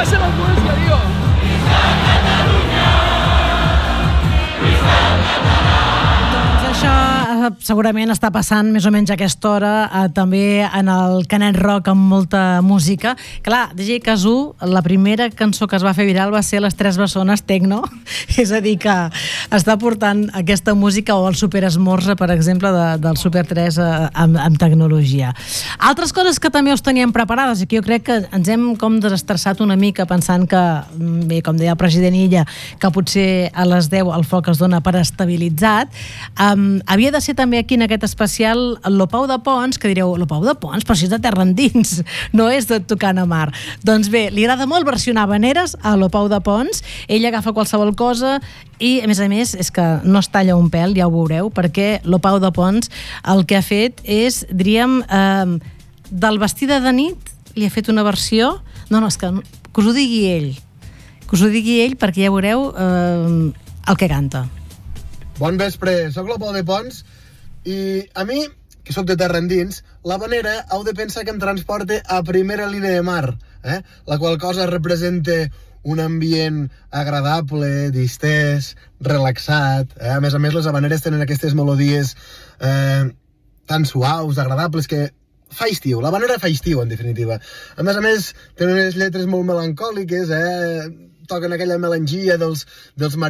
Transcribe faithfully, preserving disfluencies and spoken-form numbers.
la seva música, tio! Això segurament està passant més o menys a aquesta hora eh, també en el Canet Rock amb molta música. Clar, D J Kazoo, la primera cançó que es va fer viral va ser Les Tres Bessones Tecno, és a dir que està portant aquesta música o el Super Esmorza, per exemple, de, del Super tres eh, amb, amb tecnologia. Altres coses que també us teníem preparades i que jo crec que ens hem com desestressat una mica pensant que, bé, com deia el president Illa, que potser a les deu el foc es dona per estabilitzat. Um, havia de ser també aquí en aquest especial l'Opau de Pons, que direu, l'Opau de Pons, però si és de terra endins, no és de tocant a mar. Doncs bé, li agrada molt versionar habaneres a l'Opau de Pons, ell agafa qualsevol cosa i, a més a més, és que no es talla un pèl, ja ho veureu, perquè l'Opau de Pons el que ha fet és, diríem, eh, del Vestida de nit, li ha fet una versió... No, no, és que, que us ho digui ell, que us ho digui ell perquè ja veureu eh, el que canta. Bon vespre, sóc l'Opau de Pons i a mi, que sóc de terra endins, l'habanera heu de pensar que em transporta a primera línia de mar, eh? La qual cosa representa un ambient agradable, distès, relaxat, eh? A més a més les habaneres tenen aquestes melodies eh, tan suaus, agradables, que fa estiu, l'habanera fa estiu en definitiva. A més a més tenen unes lletres molt melancòliques, eh? Toquen aquella melangia dels, dels